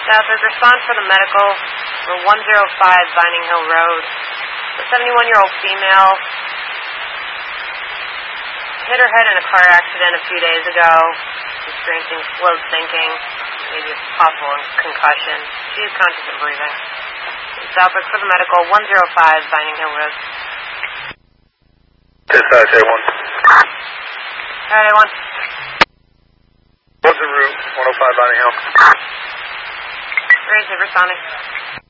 Southwick, respond for the medical for 105 Vining Hill Road. A 71-year-old female hit her head in a car accident a few days ago, experiencing slowed thinking, maybe a possible concussion. She is conscious and breathing. Southwick for the medical, 105 Vining Hill Road. Dispatch A1. Alright, A1. What's the route? 105 Vining Hill. Raise it, responding.